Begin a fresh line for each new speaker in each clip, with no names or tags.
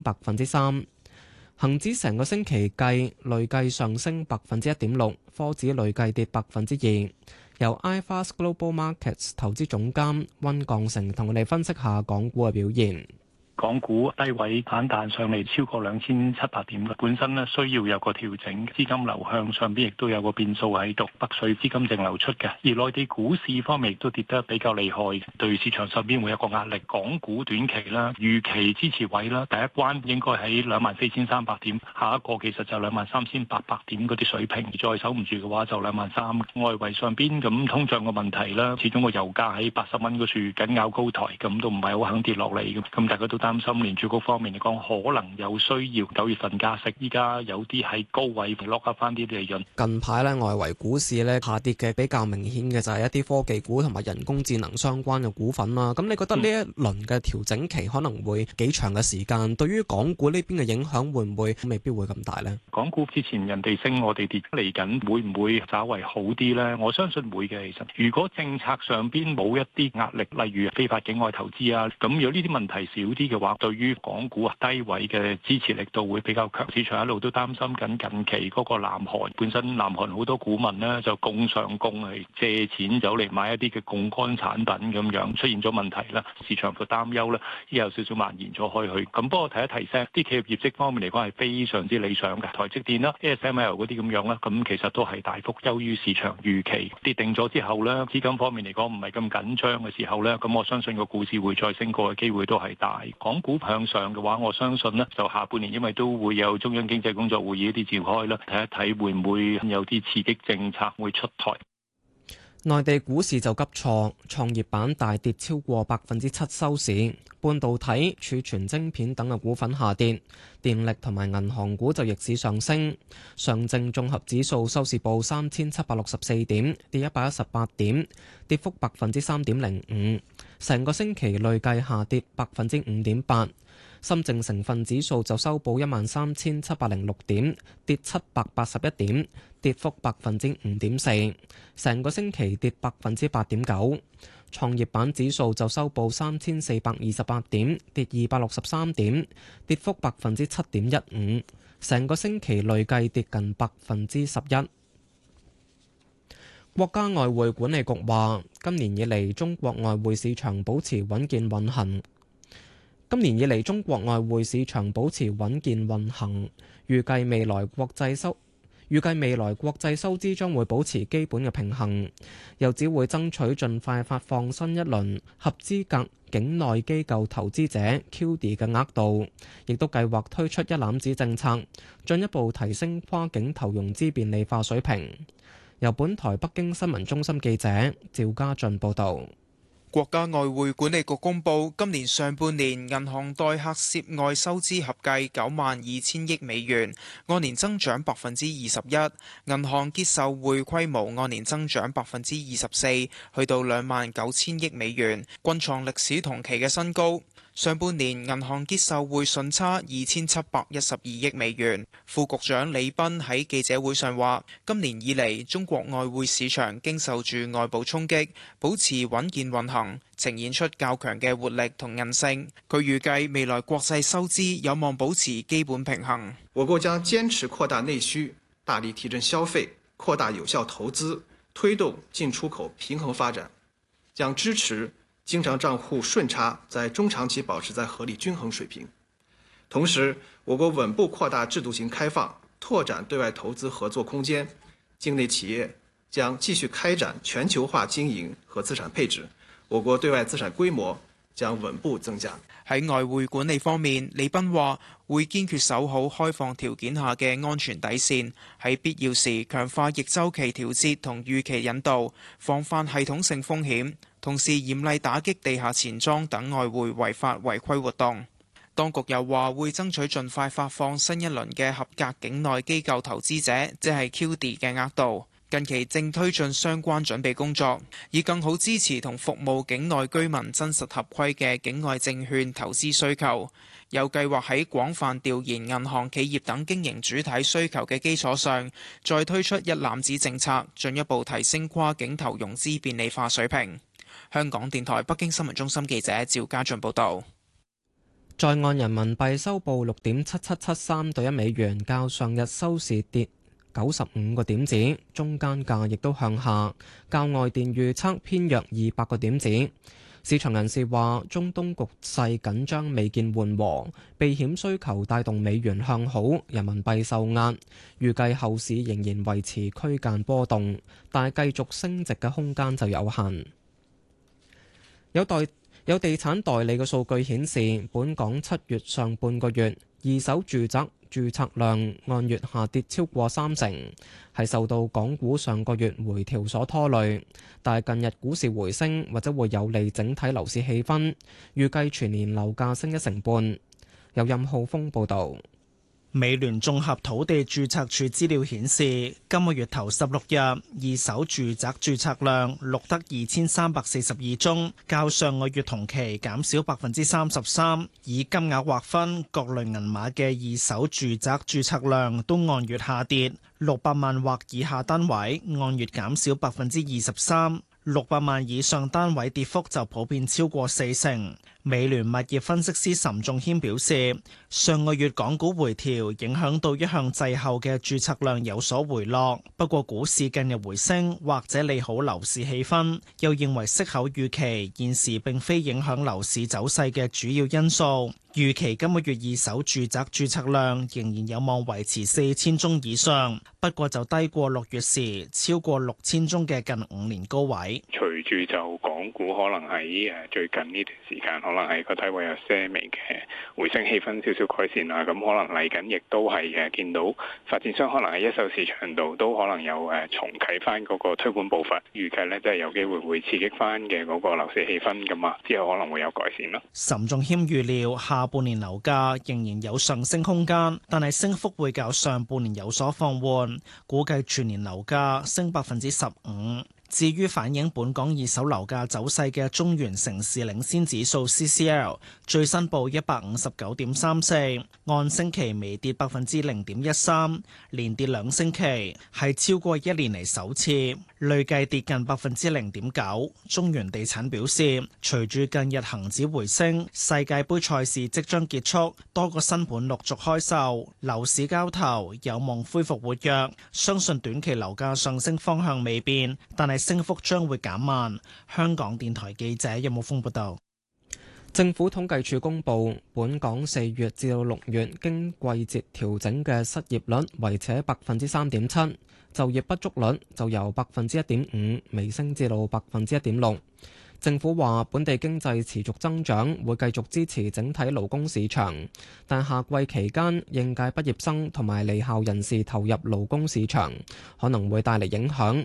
3%。恒指成個星期計累計上升1.6%，科指累計跌2%。由 iFast Global Markets 投資總監溫鋼成同我哋分析下港股嘅表現。
港股低位反彈上嚟超過2700點嘅，本身咧需要有個調整，資金流向上邊亦都有個變數喺度，北水資金淨流出嘅。而內地股市方面亦都跌得比較厲害，對市場上邊會有個壓力。港股短期啦，預期支持位啦，第一關應該喺24,300點，下一個其實就23,800點嗰啲水平，再守唔住嘅話就23,000。外圍上邊咁通脹嘅問題啦，始終個油價喺80蚊嗰處緊咬高台，咁都唔係好肯跌落嚟嘅，咁大家都擔心聯儲局方面嚟講，可能有需要9月份加息。依家有啲喺高位 lock up 翻啲利潤。
近排咧，外圍股市咧下跌嘅比較明顯嘅就係一啲科技股同埋人工智能相關嘅股份啦。咁你覺得呢一輪嘅調整期可能會幾長嘅時間？對於港股呢邊嘅影響會唔會未必會咁大呢？
港股之前人哋升，我哋跌，嚟緊會唔會稍為好啲呢？我相信會嘅。其實如果政策上邊冇一啲壓力，例如非法境外投資啊，咁如果呢啲問題少啲嘅話，對於港股低位嘅支持力度會比較強。市場一路都擔心緊近期嗰個南韓，本身南韓好多股民呢就供上供，係借錢走嚟買一啲嘅槓桿產品咁樣，出現咗問題啦。市場嘅擔憂呢已有少少蔓延咗開去。咁不過提一提聲，啲企業業績方面嚟講係非常之理想嘅，台積電啦、ASML 嗰啲咁樣啦，咁其實都係大幅優於市場預期。跌定咗之後呢，資金方面嚟講唔係咁緊張嘅時候呢，咁我相信個股市會再升過嘅機會都係大。港股向上嘅話，我相信呢就下半年因為都會有中央經濟工作會議一啲召開啦，睇一睇會唔會有啲刺激政策會出台。
內地股市就急挫，創業板大跌超過7%收市，半導體、儲存晶片等嘅股份下跌，電力同埋銀行股就逆市上升。上證綜合指數收市報3764點，跌118點，跌幅3.05%。成個星期累計下跌5.8%。深證成分指數就收報13,706點，跌781點，跌幅5.4%。成個星期跌8.9%。創業板指數就收報3,428點，跌263點，跌幅7.15%。成個星期累計跌近11%。國家外匯管理局話，今年以嚟中國外匯市場保持穩健運行。預計未來國際收支將會保持基本嘅平衡，又只會爭取盡快發放新一輪合資格境內機構投資者 QD 嘅額度，亦都計劃推出一攬子政策，進一步提升跨境投融資便利化水平。由本台北京新聞中心記者趙家俊報導。
國家外匯管理局公布，今年上半年銀行代客涉外收支合計92000億美元，按年增長21%，銀行結售匯規模按年增長24%，去到29000億美元，均創歷史同期嘅新高。上半年銀行結售匯順差2712億美元。副局長李斌喺記者會上話，今年以嚟中國外匯市場經受住外部衝擊，保持穩健運行，呈現出較強嘅活力同韌性。佢預計未來國際收支有望保持基本平衡。
我國將堅持擴大內需，大力提振消費，擴大有效投資，推動進出口平衡發展，將支持經常賬戶順差在中長期保持在合理均衡水平。同時，我國穩步擴大制度性開放，拓展對外投資合作空間，境內企業將繼續開展全球化經營和資產配置，我國對外資產規模將穩步增加。
喺外匯管理方面，李斌話會堅決守好開放條件下嘅安全底線，喺必要時強化逆周期調節同預期引導，防範系統性風險，同時嚴厲打擊地下錢莊等外匯違法違規活動。當局又話會爭取盡快發放新一輪嘅合格境內機構投資者，即係 QD 嘅額度。近期正推進相關準備工作，以更好支持同服務境內居民真實合規嘅境外證券投資需求。有計劃喺廣泛調研銀行、企業等經營主體需求嘅基礎上，再推出一攬子政策，進一步提升跨境投融資便利化水平。香港電台北京新聞中心記者趙家俊報道。
在岸人民幣收報6.7773對一美元，較上日收市跌95個點子，中間價亦都向下，較外電預測偏弱200個點子。市場人士話，中東局勢緊張未見緩和，避險需求帶動美元向好，人民幣受壓，預計後市仍然維持區間波動，但係繼續升值嘅空間就有限。有地產代理嘅數據顯示，本港7月上半個月二手住宅註冊量按月下跌超過30%，係受到港股上個月回調所拖累。但係近日股市回升，或者會有利整體樓市氣氛，預計全年樓價升1成半。有任浩峰報導。
美聯綜合土地註冊處資料顯示，今個月頭16日二手住宅註冊量錄得2342宗，較上個月同期減少33%。以金額劃分，各類銀碼嘅二手住宅註冊量都按月下跌，600萬或以下單位按月減少23%，600萬以上單位跌幅就普遍超過40%。美聯物業分析師岑仲謙表示，上個月港股回調影響到一向滯後嘅註冊量有所回落，不過股市近日回升或者利好樓市氣氛，又認為息口預期現時並非影響樓市走勢嘅主要因素。預期今個月二手住宅註冊量仍然有望維持4000宗以上，不過就低過6月時超過6000宗嘅近5年高位。
隨住就港股可能喺最近呢段時間，可能係個體位有些微嘅回升氣氛少少改善啦，咁可能嚟緊亦都係見到發展商可能喺一手市場度都可能有重啟翻嗰個推盤步伐，預計呢，即係有機會會刺激翻嘅嗰個樓市氣氛㗎嘛，之後可能會有改善啦。
岑仲謙預料下半年樓價仍然有上升空間，但係升幅會較上半年有所放緩，估計全年樓價升15%。至於反映本港二手樓價走勢嘅中原城市領先指數 CCL 最新報159.34，按星期微跌0.13%，連跌2星期，係超過1年嚟首次，累計跌近0.9%。中原地產表示，隨住近日恒指回升，世界盃賽事即將結束，多個新盤陸續開售，樓市交投有望恢復活躍，相信短期樓價上升方向未變，但係升幅將會減慢。香港電台記者任武峰報道。
政府統計處公布，本港4月至到6月經季節調整嘅失業率維持喺3.7%，就業不足率就由1.5%微升至到1.6%。政府話，本地經濟持續增長，會繼續支持整體勞工市場，但夏季期間應屆畢業生同埋離校人士投入勞工市場，可能會帶嚟影響。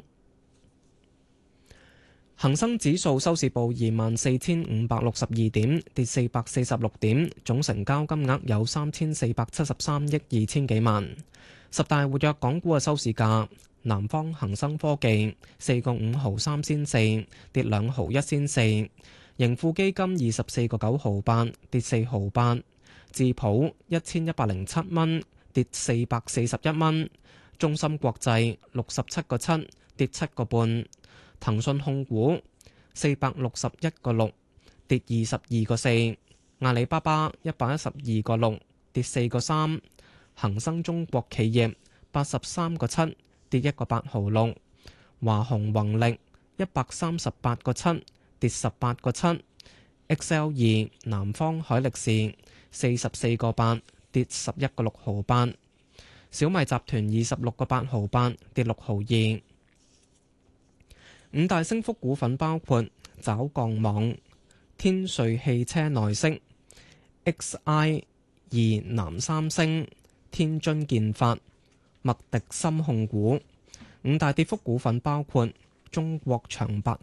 恒生指數收市報24,562點，跌446點，總成交金額有3,473億2千幾萬。十大活躍港股嘅收市價：南方恒生科技4個5毫3仙4，跌2毫1仙4；盈富基金24個9毫8，跌4毫8；智普1107蚊，跌441蚊；中芯國際67個7，跌7個半。騰訊控股461個6，跌22個4；阿里巴巴112個6，跌4個3；恒生中國企業83個7，跌1個8毫6；華虹宏力138個7，跌18個7；XL2 南方海力士44個8，跌11個6毫8；小米集團26個8毫8，跌6毫2。五大升幅股份包括爪鋼網、天瑞汽車內飾、XI2南三星、天津建發、麥迪森控股。五大跌幅股份包括中國長白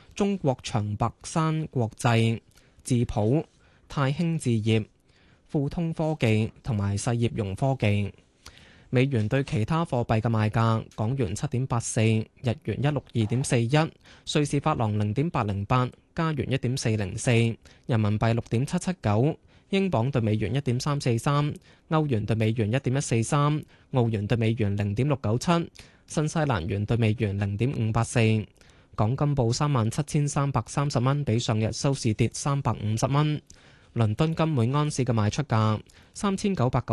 山國際、智普、泰興置業、富通科技同埋世業融科技。美元對其他貨幣嘅賣價：港元7.84，日元162.41，瑞士法郎0.808，加元1.404，人民幣6.779，英鎊對美元1.343，歐元對美元1.143，澳元對美元0.697，新西蘭元對美元0.584。港金報37,330蚊，比上日收市跌350蚊。 倫敦金每安士嘅賣出價3990